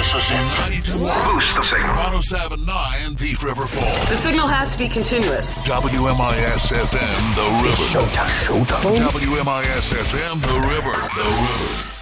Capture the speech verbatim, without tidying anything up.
This is it. ninety-two Boost the signal. one oh seven point nine Thief River Falls. The signal has to be continuous. W M I S F M, The River. It's showtime. Showtime. W M I S F M, The River. The River.